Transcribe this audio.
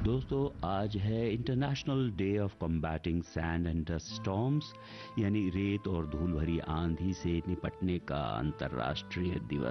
दोस्तों, आज है international day of combating sand and dust storms, यानी रेत और धूल भरी आंधी से निपटने का अंतर्राष्ट्रीय दिवस।